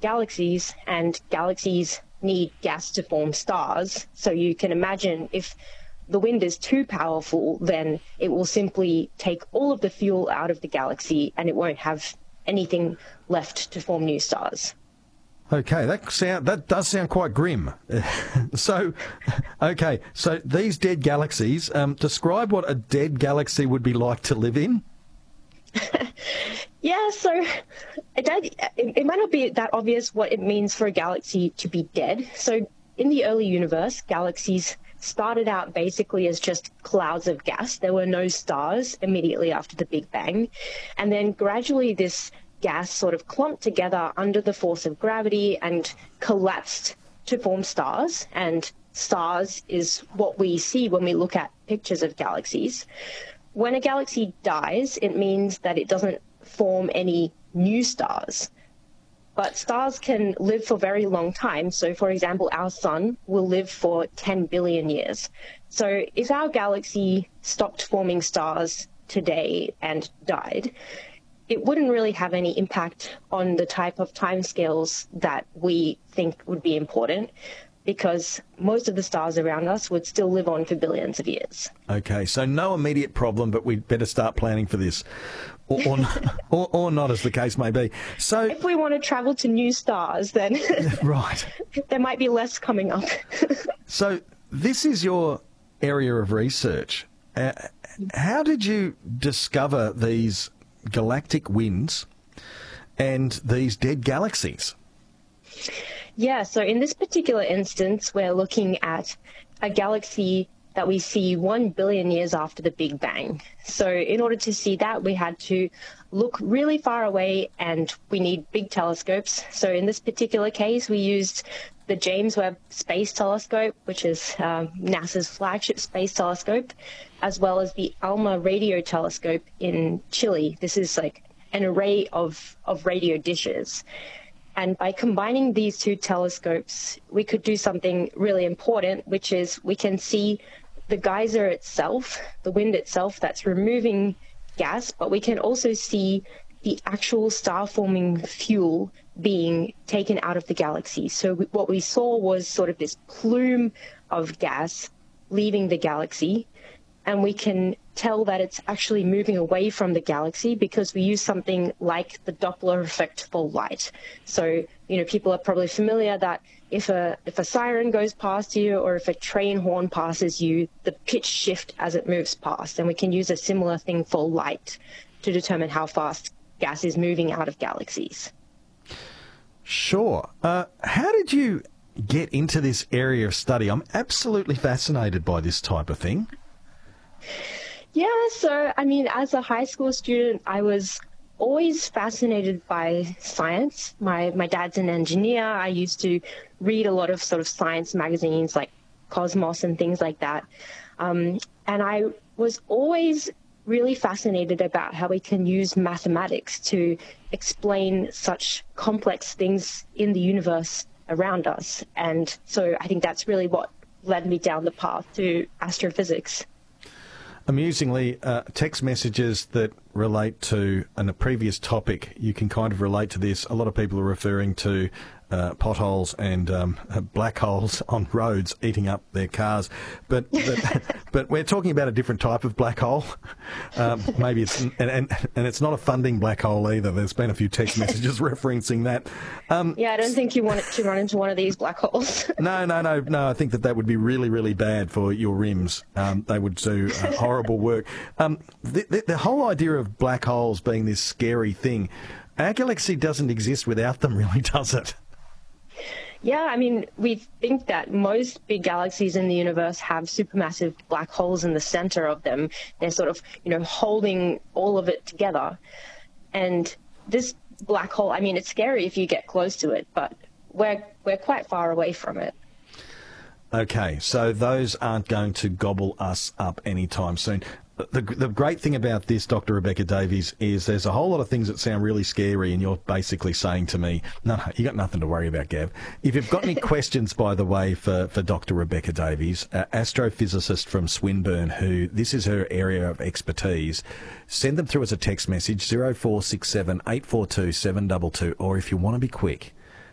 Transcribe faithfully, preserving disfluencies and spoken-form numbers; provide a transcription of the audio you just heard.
galaxies, and galaxies need gas to form stars. So you can imagine if the wind is too powerful, then it will simply take all of the fuel out of the galaxy and it won't have anything left to form new stars. Okay, that sound that does sound quite grim. so, okay, so these dead galaxies, um, describe what a dead galaxy would be like to live in. Yeah, so it, it might not be that obvious what it means for a galaxy to be dead. So in the early universe, galaxies started out basically as just clouds of gas. There were no stars immediately after the Big Bang. And then gradually this gas sort of clumped together under the force of gravity and collapsed to form stars. And stars is what we see when we look at pictures of galaxies. When a galaxy dies, it means that it doesn't form any new stars. But stars can live for a very long time. So, for example, our sun will live for ten billion years. So if our galaxy stopped forming stars today and died, it wouldn't really have any impact on the type of timescales that we think would be important, because most of the stars around us would still live on for billions of years. Okay, so no immediate problem, but we'd better start planning for this. Or, or, or, or not, as the case may be. So, if we want to travel to new stars, then right, there might be less coming up. So this is your area of research. Uh, how did you discover these galactic winds and these dead galaxies? Yeah, so in this particular instance, we're looking at a galaxy that we see one billion years after the Big Bang. So in order to see that, we had to look really far away, and we need big telescopes. So in this particular case, we used the James Webb Space Telescope, which is uh, NASA's flagship space telescope, as well as the ALMA radio telescope in Chile. This is like an array of, of radio dishes. And by combining these two telescopes, we could do something really important, which is we can see the geyser itself, the wind itself that's removing gas, but we can also see the actual star-forming fuel being taken out of the galaxy. So what we saw was sort of this plume of gas leaving the galaxy, and we can tell that it's actually moving away from the galaxy because we use something like the Doppler effect for light. So, you know, people are probably familiar that if a if a siren goes past you or if a train horn passes you, the pitch shift as it moves past. And we can use a similar thing for light to determine how fast gas is moving out of galaxies. Sure. Uh, how did you get into this area of study? I'm absolutely fascinated by this type of thing. Yeah, so, I mean, as a high school student, I was always fascinated by science. My my dad's an engineer. I used to read a lot of sort of science magazines like Cosmos and things like that. Um, and I was always really fascinated about how we can use mathematics to explain such complex things in the universe around us. And so I think that's really what led me down the path to astrophysics. Amusingly, uh, text messages that relate to an, a previous topic, you can kind of relate to this. A lot of people are referring to uh, potholes and um, black holes on roads eating up their cars. But but, but we're talking about a different type of black hole. Um, maybe it's and, and and it's not a funding black hole either. There's been a few text messages referencing that. Um, yeah, I don't think you want it to run into one of these black holes. no, no, no, no. I think that that would be really, really bad for your rims. Um, they would do uh, horrible work. Um, the, the, the whole idea of black holes being this scary thing, our galaxy doesn't exist without them, really, does it? Yeah, I mean, we think that most big galaxies in the universe have supermassive black holes in the center of them. They're sort of, you know, holding all of it together. And this black hole, I mean, it's scary if you get close to it, but we're we're quite far away from it. Okay, so those aren't going to gobble us up anytime soon. The, the great thing about this, Doctor Rebecca Davies, is there's a whole lot of things that sound really scary, and you're basically saying to me, no, no, you got nothing to worry about, Gav. If you've got any questions, by the way, for, for Doctor Rebecca Davies, uh, astrophysicist from Swinburne, who this is her area of expertise, send them through as a text message, zero four six seven, eight four two, seven two two, or if you want to be quick,